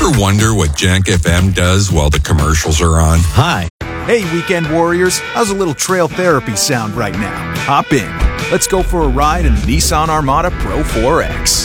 Ever wonder what Jank FM does while the commercials are on? Hi. Hey, weekend warriors. How's a little trail therapy sound right now? Hop in. Let's go for a ride in the Nissan Armada Pro 4X.